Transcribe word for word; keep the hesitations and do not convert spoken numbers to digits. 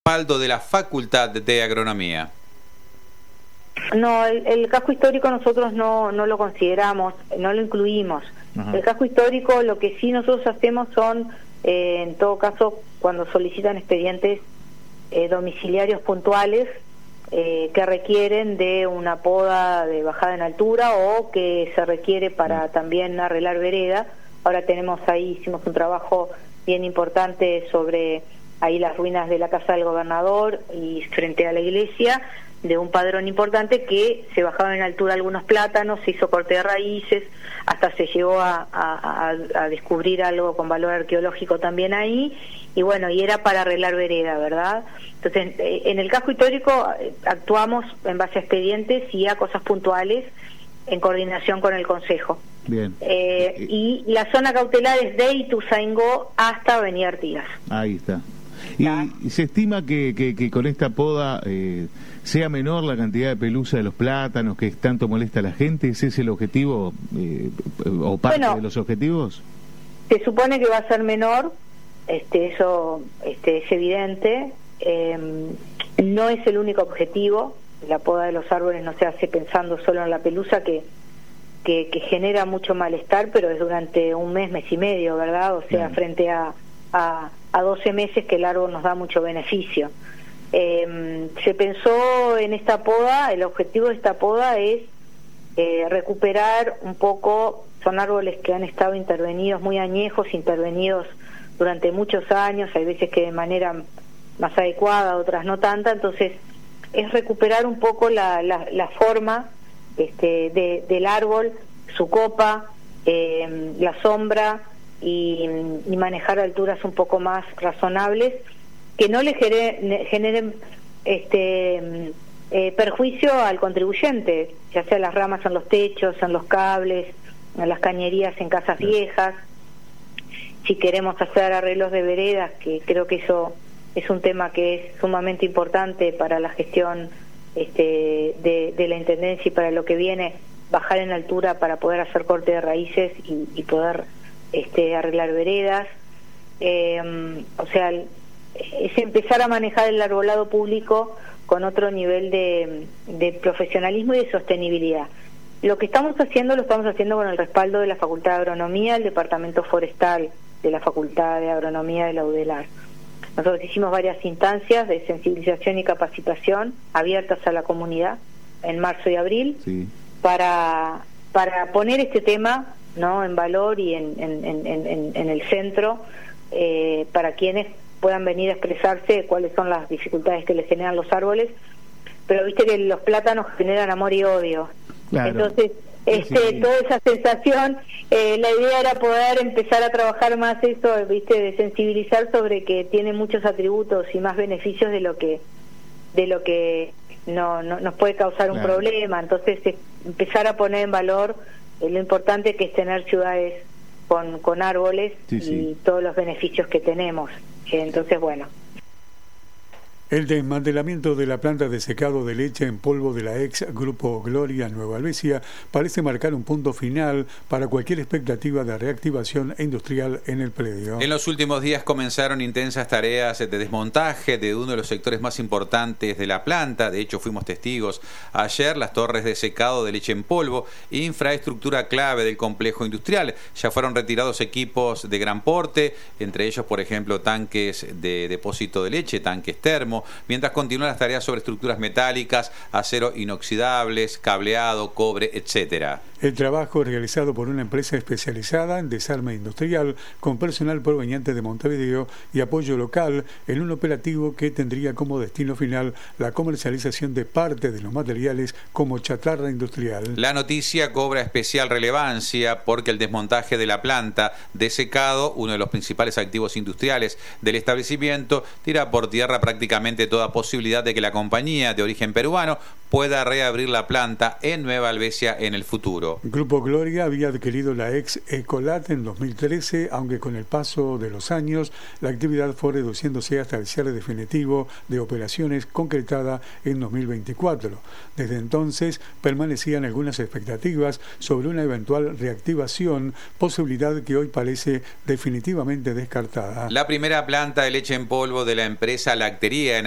respaldo de la Facultad de Agronomía. No, el, el casco histórico nosotros no, no lo consideramos, no lo incluimos. Ajá. El casco histórico, lo que sí nosotros hacemos son, eh, en todo caso, cuando solicitan expedientes eh, domiciliarios puntuales eh, que requieren de una poda de bajada en altura o que se requiere para Ajá. también arreglar vereda. Ahora tenemos ahí, hicimos un trabajo bien importante sobre ahí las ruinas de la casa del gobernador y frente a la iglesia, de un padrón importante que se bajaban en altura algunos plátanos, se hizo corte de raíces, hasta se llegó a, a, a descubrir algo con valor arqueológico también ahí, y bueno, y era para arreglar vereda, ¿verdad? Entonces, en el casco histórico actuamos en base a expedientes y a cosas puntuales en coordinación con el Consejo. Bien. Eh, y la zona cautelar es de Ituzaingó hasta Avenida Artigas. Ahí está. Y, y se estima que, que, que con esta poda eh, sea menor la cantidad de pelusa de los plátanos que tanto molesta a la gente. ¿Ese es el objetivo eh, o parte bueno, de los objetivos? Se supone que va a ser menor, este, eso este, es evidente. Eh, no es el único objetivo. La poda de los árboles no se hace pensando solo en la pelusa, que, que, que genera mucho malestar, pero es durante un mes, mes y medio, ¿verdad? O sea, Bien. frente a... a a doce meses que el árbol nos da mucho beneficio. Eh, se pensó en esta poda, el objetivo de esta poda es eh, recuperar un poco, son árboles que han estado intervenidos, muy añejos, intervenidos durante muchos años, hay veces que de manera más adecuada, otras no tanta, entonces es recuperar un poco la, la, la forma este, de, del árbol, su copa, eh, la sombra, Y, y manejar alturas un poco más razonables que no le generen, generen este eh, perjuicio al contribuyente, ya sea las ramas en los techos, en los cables, en las cañerías en casas viejas. Si queremos hacer arreglos de veredas, que creo que eso es un tema que es sumamente importante para la gestión este, de, de la Intendencia y para lo que viene, bajar en altura para poder hacer corte de raíces y, y poder Este, arreglar veredas, eh, o sea, es empezar a manejar el arbolado público con otro nivel de, de profesionalismo y de sostenibilidad. Lo que estamos haciendo lo estamos haciendo con el respaldo de la Facultad de Agronomía, el Departamento Forestal de la Facultad de Agronomía de la U D E L A R. Nosotros hicimos varias instancias de sensibilización y capacitación abiertas a la comunidad en marzo y abril sí. para, para poner este tema no en valor y en, en, en, en, en el centro eh, para quienes puedan venir a expresarse cuáles son las dificultades que les generan los árboles, pero viste que los plátanos generan amor y odio. Claro. Entonces este sí. toda esa sensación, eh, la idea era poder empezar a trabajar más eso, viste, de sensibilizar sobre que tiene muchos atributos y más beneficios de lo que de lo que no, no nos puede causar un claro. problema. Entonces eh, empezar a poner en valor lo importante que es tener ciudades con, con árboles sí, y sí. todos los beneficios que tenemos. Entonces, bueno. El desmantelamiento de la planta de secado de leche en polvo de la ex Grupo Gloria Nueva Albesia parece marcar un punto final para cualquier expectativa de reactivación industrial en el predio. En los últimos días comenzaron intensas tareas de desmontaje de uno de los sectores más importantes de la planta. De hecho, fuimos testigos ayer. Las torres de secado de leche en polvo, infraestructura clave del complejo industrial. Ya fueron retirados equipos de gran porte, entre ellos, por ejemplo, tanques de depósito de leche, tanques termo, mientras continúan las tareas sobre estructuras metálicas, acero inoxidables, cableado, cobre, etcétera. El trabajo realizado por una empresa especializada en desarme industrial con personal proveniente de Montevideo y apoyo local en un operativo que tendría como destino final la comercialización de parte de los materiales como chatarra industrial. La noticia cobra especial relevancia porque el desmontaje de la planta de secado, uno de los principales activos industriales del establecimiento, tira por tierra prácticamente toda posibilidad de que la compañía de origen peruano pueda reabrir la planta en Nueva Albesia en el futuro. Grupo Gloria había adquirido la ex Ecolat en dos mil trece, aunque con el paso de los años la actividad fue reduciéndose hasta el cierre definitivo de operaciones concretada en dos mil veinticuatro. Desde entonces permanecían algunas expectativas sobre una eventual reactivación, posibilidad que hoy parece definitivamente descartada. La primera planta de leche en polvo de la empresa Lactería